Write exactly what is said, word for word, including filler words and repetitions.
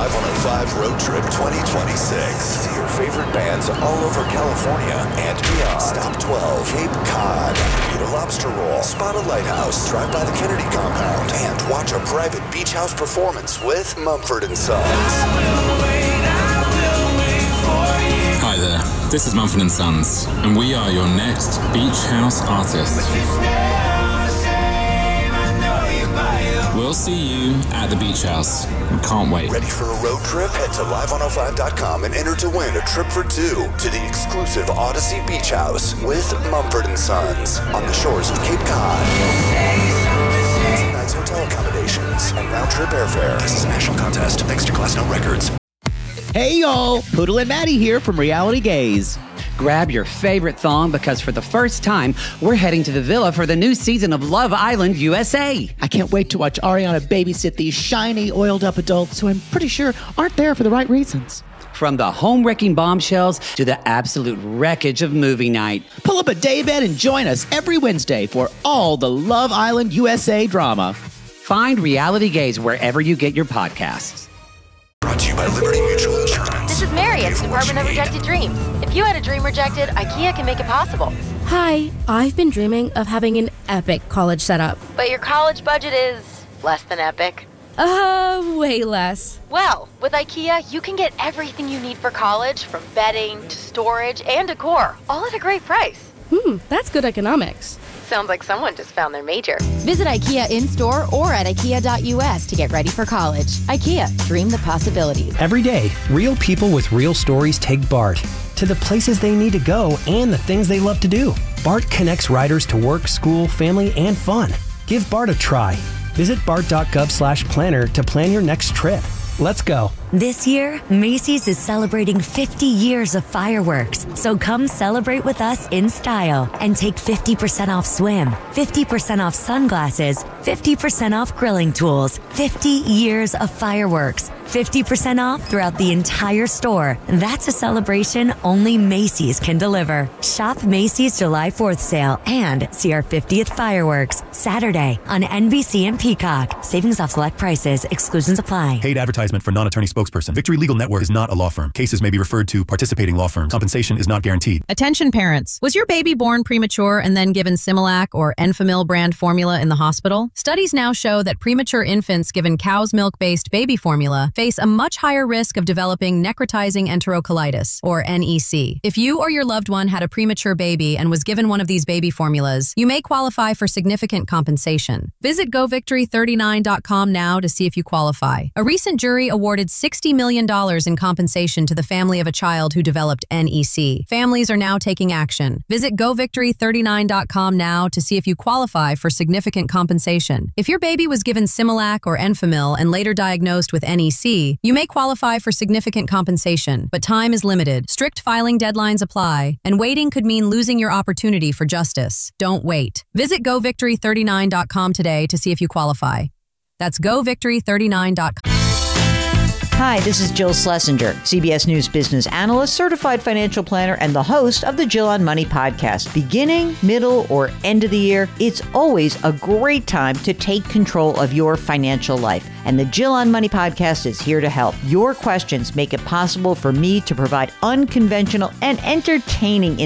Live one oh five Road Trip twenty twenty-six. See your favorite bands all over California and beyond. Stop twelve, Cape Cod, eat a lobster roll, spot a lighthouse, drive by the Kennedy compound, and watch a private beach house performance with Mumford and Sons. I will wait, I will wait for you. Hi there, this is Mumford and Sons, and we are your next beach house artists. We'll see you at the beach house. We can't wait. Ready for a road trip? Head to live one oh five dot com and enter to win a trip for two to the exclusive Odyssey Beach House with Mumford and Sons on the shores of Cape Cod. Two nights hotel accommodations and round-trip airfare. This is a national contest. Thanks to Class No Records. Hey y'all, Poodle and Maddie here from Reality Gaze. Grab your favorite thong because for the first time, we're heading to the villa for the new season of Love Island U S A. I can't wait to watch Ariana babysit these shiny, oiled-up adults who I'm pretty sure aren't there for the right reasons. From the home-wrecking bombshells to the absolute wreckage of movie night. Pull up a daybed and join us every Wednesday for all the Love Island U S A drama. Find Reality Gaze wherever you get your podcasts. Brought to you by Liberty Mutual Insurance. This is Mary at the Department of Rejected Dreams. If you had a dream rejected, IKEA can make it possible. Hi, I've been dreaming of having an epic college setup. But your college budget is less than epic. Uh, way less. Well, with IKEA, you can get everything you need for college, from bedding to storage and decor, all at a great price. Hmm, that's good economics. Sounds like someone just found their major. Visit IKEA in-store or at ikea dot u s to get ready for college. IKEA, dream the possibilities. Every day, real people with real stories take BART to the places they need to go and the things they love to do. BART connects riders to work, school, family, and fun. Give BART a try. Visit bart dot gov slash planner to plan your next trip. Let's go. This year, Macy's is celebrating fifty years of fireworks. So come celebrate with us in style and take fifty percent off swim, fifty percent off sunglasses, fifty percent off grilling tools, fifty years of fireworks, fifty percent off throughout the entire store. That's a celebration only Macy's can deliver. Shop Macy's July fourth sale and see our fiftieth fireworks Saturday on N B C and Peacock. Savings off select prices. Exclusions apply. Paid advertisement for non-attorney spokesperson. Victory Legal Network is not a law firm. Cases may be referred to participating law firms. Compensation is not guaranteed. Attention parents. Was your baby born premature and then given Similac or Enfamil brand formula in the hospital? Studies now show that premature infants given cow's milk-based baby formula face a much higher risk of developing necrotizing enterocolitis, or N E C. If you or your loved one had a premature baby and was given one of these baby formulas, you may qualify for significant compensation. Visit go victory thirty-nine dot com now to see if you qualify. A recent jury awarded sixty million dollars in compensation to the family of a child who developed N E C. Families are now taking action. Visit go victory thirty-nine dot com now to see if you qualify for significant compensation. If your baby was given Similac or Enfamil and later diagnosed with N E C, you may qualify for significant compensation, but time is limited. Strict filing deadlines apply, and waiting could mean losing your opportunity for justice. Don't wait. Visit go victory thirty-nine dot com today to see if you qualify. That's go victory thirty-nine dot com. Hi, this is Jill Schlesinger, C B S News business analyst, certified financial planner, and the host of the Jill on Money podcast. Beginning, middle, or end of the year, it's always a great time to take control of your financial life. And the Jill on Money podcast is here to help. Your questions make it possible for me to provide unconventional and entertaining